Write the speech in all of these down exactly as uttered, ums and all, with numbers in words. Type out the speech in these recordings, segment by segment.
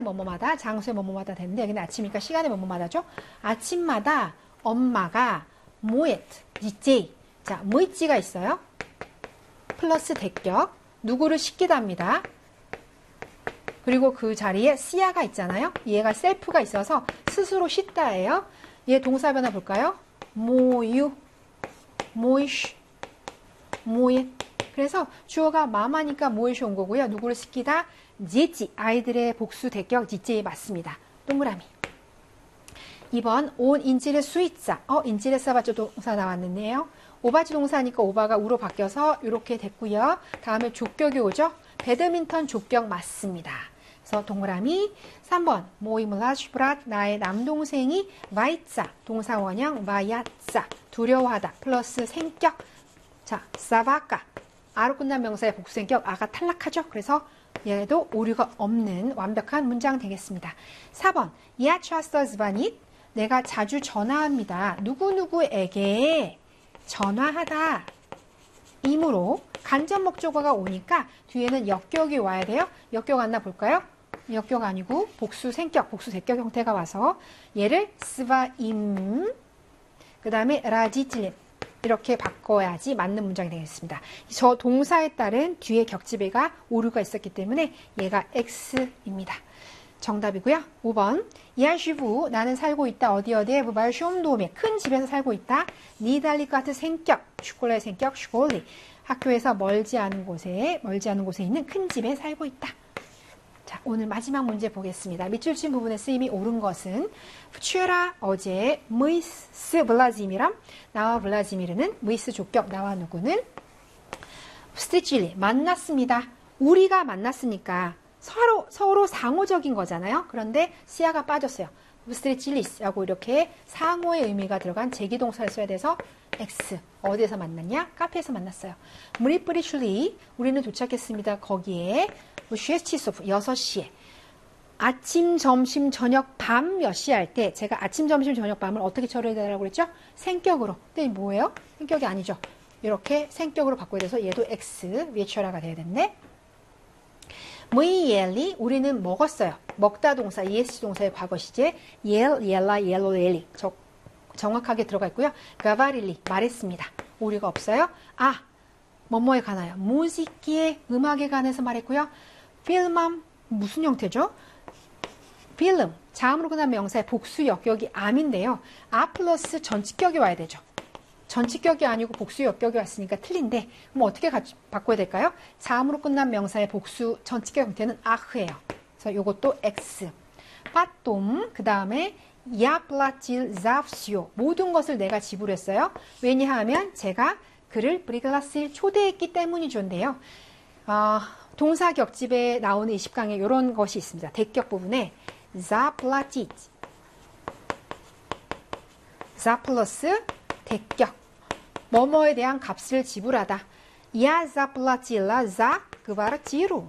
뭐뭐마다, 장소에 뭐뭐마다 되는데 여기는 아침이니까 시간에 뭐뭐마다죠. 아침마다 엄마가 뭐했, 디제이. 자, 뭐있지가 있어요. 플러스 대격. 누구를 씻기다 합니다. 그리고 그 자리에 씨야가 있잖아요. 얘가 셀프가 있어서 스스로 씻다예요. 얘 동사 변화 볼까요? 모유, 모이쉬, 모예. 그래서 주어가 마마니까 모이쉬 온 거고요. 누구를 씻기다? 지지. 아이들의 복수 대격 지제이 맞습니다. 동그라미. 이 번 온 인질의 수입자. 어, 인질의 사바조 동사 나왔는데요. 오바지 동사니까 오바가 우로 바뀌어서 이렇게 됐고요. 다음에 족격이 오죠. 배드민턴 족격 맞습니다. 그래서 동그라미. 삼 번 모이물라슈브랏 나의 남동생이 와이자 동사 원형 와야자 두려워하다 플러스 생격. 자, 사바까 아로 끝난 명사의 복수생격 아가 탈락하죠. 그래서 얘도 오류가 없는 완벽한 문장 되겠습니다. 사 번 야 часто звонит 내가 자주 전화합니다. 누구누구에게 전화하다 이므로 간접 목적어가 오니까 뒤에는 역격이 와야 돼요. 역격 왔나 볼까요? 역격 아니고 복수 생격, 복수 대격 형태가 와서 얘를 스바임 그 다음에 라지틀 이렇게 바꿔야지 맞는 문장이 되겠습니다. 저 동사에 따른 뒤에 격집애가 오류가 있었기 때문에 얘가 X입니다. 정답이고요. 오 번 이안시부 나는 살고 있다. 어디 어디에 부발 쇼움도움에 큰 집에서 살고 있다. 니달리 같은 생격 슈콜라의 생격 슈콜리 학교에서 멀지 않은 곳에 멀지 않은 곳에 있는 큰 집에 살고 있다. 자, 오늘 마지막 문제 보겠습니다. 밑줄 친 부분의 쓰임이 옳은 것은 вчера 어제 무이스 블라지미람 나와 블라지미르는 무이스 족격 나와 누구는 스티치리 만났습니다. 우리가 만났으니까 서로 서로 상호적인 거잖아요. 그런데 시야가 빠졌어요. 스트레치리스라고 이렇게 상호의 의미가 들어간 제기동사를 써야 돼서 X. 어디에서 만났냐? 카페에서 만났어요. 무리뿌리슐리 우리는 도착했습니다. 거기에 쉐치소프 여섯 시에 아침, 점심, 저녁, 밤 몇 시 할 때 제가 아침, 점심, 저녁, 밤을 어떻게 처리해야 되라고 그랬죠? 생격으로. 근데 뭐예요? 생격이 아니죠. 이렇게 생격으로 바꿔야 돼서 얘도 X, 위에처라가 돼야 되는데 무이엘리 우리는 먹었어요. 먹다 동사, 이에스지 동사의 과거 시제 옐, 옐라, 옐로, 옐리 정확하게 들어가 있고요. 가바릴리 말했습니다. 오류가 없어요. 아, 뭐뭐에 관하여 무지키에 음악에 관해서 말했고요. 필맘 무슨 형태죠? 필름 자음으로 끝난 명사의 복수 역격이 암인데요. 아 플러스 전치격이 와야 되죠. 전치격이 아니고 복수 역격이 왔으니까 틀린데 그럼 어떻게 같이 바꿔야 될까요? 자음으로 끝난 명사의 복수 전치격 형태는 아흐예요. 그래서 이것도 X. 빠똠 그 다음에 야플라틸 자프시오 모든 것을 내가 지불했어요. 왜냐하면 제가 그를 브리글라스에 초대했기 때문이죠인데요. 어, 동사 격집에 나오는 이십 강에 이런 것이 있습니다. 대격 부분에 자플라티 자 플러스 대격 뭐뭐에 대한 값을 지불하다. 야 자플라틸라 자 그바르티루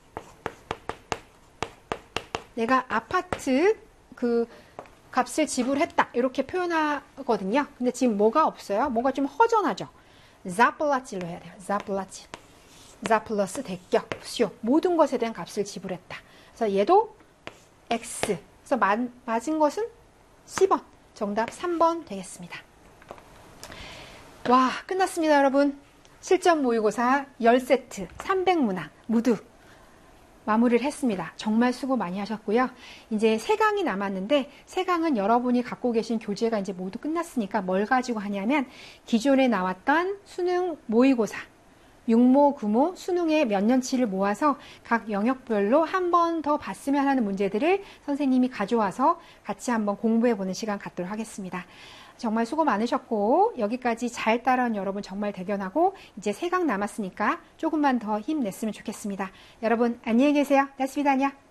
내가 아파트 그 값을 지불했다 이렇게 표현하거든요. 근데 지금 뭐가 없어요? 뭐가 좀 허전하죠. 자플라틸로 해야 돼요. 자플라틸 자 플러스 대격 수요 모든 것에 대한 값을 지불했다. 그래서 얘도 X. 그래서 마, 맞은 것은 십 번. 정답 삼 번 되겠습니다. 와, 끝났습니다, 여러분. 실전 모의고사 십 세트 삼백 문항 모두 마무리를 했습니다. 정말 수고 많이 하셨고요. 이제 세 강이 남았는데 세 강은 여러분이 갖고 계신 교재가 이제 모두 끝났으니까 뭘 가지고 하냐면 기존에 나왔던 수능 모의고사 육모, 구모, 수능의 몇 년치를 모아서 각 영역별로 한 번 더 봤으면 하는 문제들을 선생님이 가져와서 같이 한번 공부해보는 시간 갖도록 하겠습니다. 정말 수고 많으셨고 여기까지 잘 따라온 여러분 정말 대견하고 이제 세 강 남았으니까 조금만 더 힘냈으면 좋겠습니다. 여러분 안녕히 계세요. До свидания.